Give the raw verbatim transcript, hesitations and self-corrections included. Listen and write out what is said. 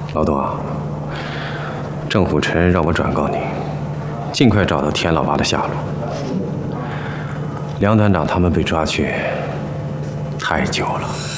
老董啊，郑虎臣让我转告你，尽快找到田老八的下落。梁团长他们被抓去太久了。